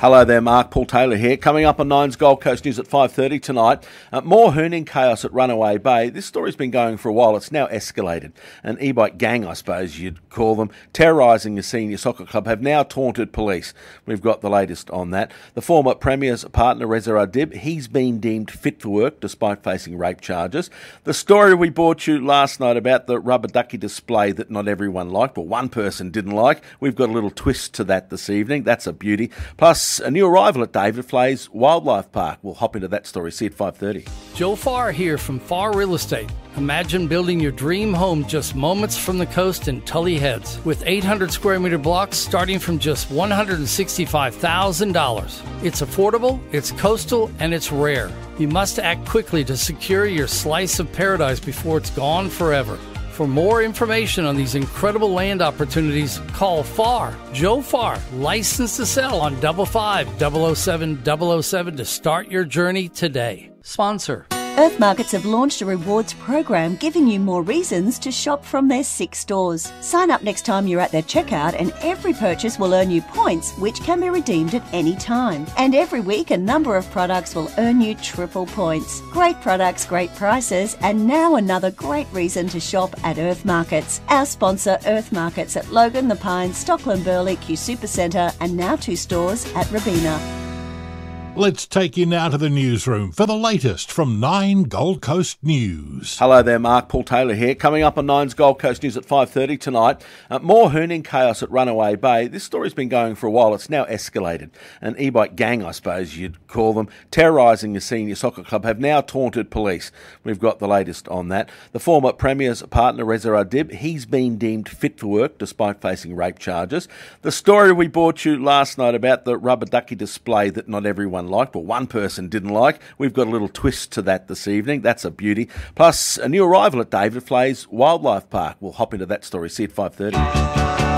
Hello there, Mark. Paul Taylor here. Coming up on Nine's Gold Coast News at 5:30 tonight. More hooning chaos at Runaway Bay. This story's been going for a while. It's now escalated. An e-bike gang, I suppose you'd call them, terrorising a senior soccer club, have now taunted police. We've got the latest on that. The former Premier's partner, Reza Adib, he's been deemed fit for work despite facing rape charges. The story we brought you last night about the rubber ducky display that not everyone liked, or one person didn't like. We've got a little twist to that this evening. That's a beauty. Plus, a new arrival at David Flay's Wildlife Park. We'll hop into that story. See you at 5:30. Joe Farr here from Farr Real Estate. Imagine building your dream home just moments from the coast in Tully Heads with 800 square meter blocks starting from just $165,000. It's affordable, it's coastal, and it's rare. You must act quickly to secure your slice of paradise before it's gone forever. For more information on these incredible land opportunities, call Farr, Joe Farr, licensed to sell on 55007 to start your journey today. Sponsor. Earth Markets have launched a rewards program giving you more reasons to shop from their 6 stores. Sign up next time you're at their checkout and every purchase will earn you points which can be redeemed at any time. And every week a number of products will earn you triple points. Great products, great prices, and now another great reason to shop at Earth Markets. Our sponsor Earth Markets at Logan, The Pines, Stockland, Burleigh, Q Supercentre and now 2 stores at Robina. Let's take you now to the newsroom for the latest from Nine Gold Coast News. Hello there, Mark. Paul Taylor here. Coming up on Nine's Gold Coast News at 5:30 tonight. More hooning chaos at Runaway Bay. This story's been going for a while. It's now escalated. An e-bike gang, I suppose you'd call them, terrorising a senior soccer club, have now taunted police. We've got the latest on that. The former Premier's partner, Reza Adib, he's been deemed fit for work despite facing rape charges. The story we brought you last night about the rubber ducky display that not everyone liked, or one person didn't like. We've got a little twist to that this evening. That's a beauty. Plus, a new arrival at David Flay's Wildlife Park. We'll hop into that story. See you at 5:30.